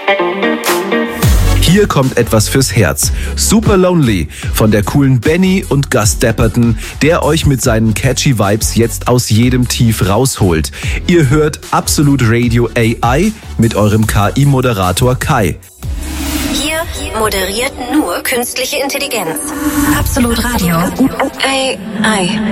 Hier kommt etwas fürs Herz. Super Lonely von der coolen Benny und Gus Dapperton, der euch mit seinen catchy Vibes jetzt aus jedem Tief rausholt. Ihr hört Absolut Radio AI mit eurem KI-Moderator Kai. Hier moderiert nur künstliche Intelligenz. Absolut Radio AI.